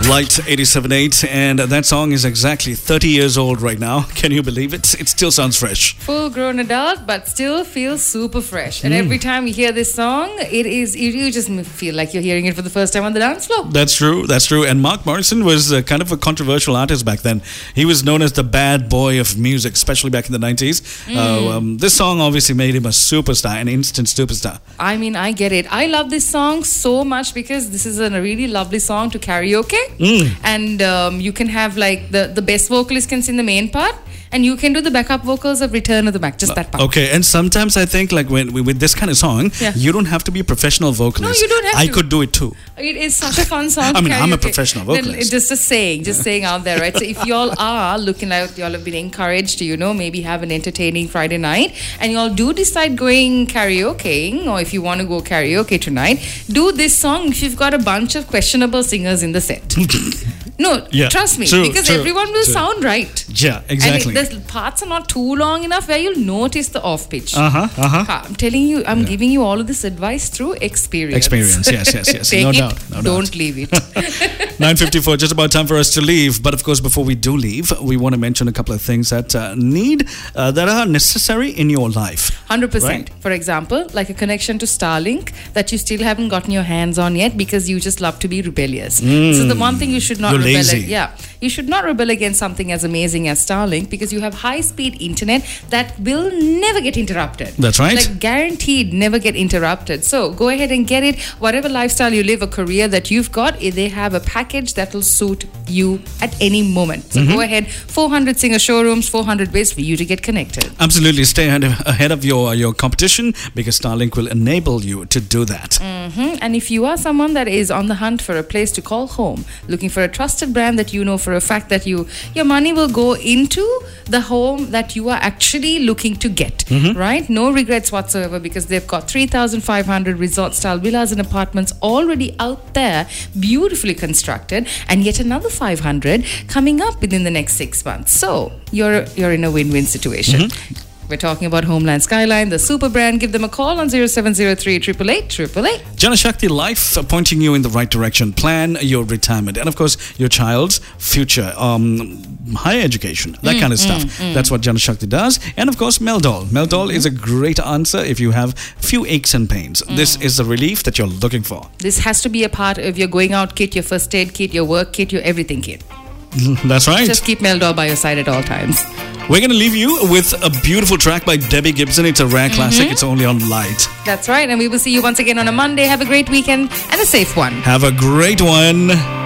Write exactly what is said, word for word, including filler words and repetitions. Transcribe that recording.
Light eighty-seven point eight, and that song is exactly thirty years old right now. Can you believe it? It still sounds fresh. Full grown adult, but still feels super fresh. And mm. every time you hear this song, it is you just feel like you're hearing it for the first time on the dance floor. That's true. That's true. And Mark Morrison was uh, kind of a controversial artist back then. He was known as the bad boy of music, especially back in the nineties. Mm. Uh, um, this song obviously made him a superstar, an instant superstar. I mean, I get it. I love this song so much because this is a really lovely song to karaoke. Mm. And um, you can have like the, the best vocalist can sing the main part, and you can do the backup vocals of Return of the Mac, just that part. Okay, and sometimes I think like when with this kind of song, yeah. you don't have to be a professional vocalist. No, you don't have I to. I could do it too. It is such a fun song. I mean, karaoke. I'm a professional vocalist. Just a saying, just saying out there, right? So if y'all are looking out, y'all have been encouraged to, you know, maybe have an entertaining Friday night, and y'all do decide going karaokeing, or if you want to go karaoke tonight, do this song if you've got a bunch of questionable singers in the set. No, yeah, trust me, true, because true, everyone will true. sound right. Yeah, exactly. And the parts are not too long enough where you'll notice the off pitch. Uh-huh, uh-huh. I'm telling you, I'm yeah. giving you all of this advice through experience. Experience, yes, yes, yes. Take no it, doubt, no don't doubt. leave it. nine fifty-four, just about time for us to leave. But of course, before we do leave, we want to mention a couple of things that uh, need, uh, that are necessary in your life. one hundred percent. Right? For example, like a connection to Starlink that you still haven't gotten your hands on yet because you just love to be rebellious. Mm. So the one thing you should not You're rebel lazy. At, yeah, you should not rebel against something as amazing as Starlink because you have high-speed internet that will never get interrupted. That's right. Like guaranteed never get interrupted. So go ahead and get it. Whatever lifestyle you live, a career that you've got, they have a package that will suit you at any moment. So mm-hmm. go ahead. four hundred Singer showrooms, four hundred ways for you to get connected. Absolutely. Stay ahead of your, your competition because Starlink will enable you to do that. Mm-hmm. And if you are someone that is on the hunt for a place to call home, looking for a trusted brand that you know for a fact that you your money will go into the home that you are actually looking to get, mm-hmm. right? No regrets whatsoever because they've got three thousand five hundred resort-style villas and apartments already out there, beautifully constructed, and yet another five hundred coming up within the next six months. So you're you're in a win-win situation. Mm-hmm. We're talking about Homeland Skyline, the super brand. Give them a call on zero seven zero three, eight eight eight, eight eight eight. Janashakti Life, uh, pointing you in the right direction. Plan your retirement and, of course, your child's future, um, higher education, that mm, kind of stuff. Mm, mm. That's what Janashakti does. And, of course, Meldol. Meldol mm-hmm. is a great answer if you have few aches and pains. Mm. This is the relief that you're looking for. This has to be a part of your going out kit, your first aid kit, your work kit, your everything kit. That's right. Just keep Meldol by your side at all times. We're going to leave you with a beautiful track by Debbie Gibson. It's a rare mm-hmm. classic. It's only on Light. That's right. And we will see you once again on a Monday. Have a great weekend and a safe one. Have a great one.